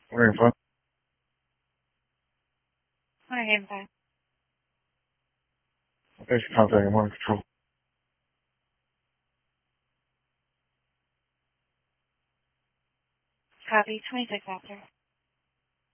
Morning, phone. Morning, Impact. Thanks for contacting Morning Control. Copy 26 after.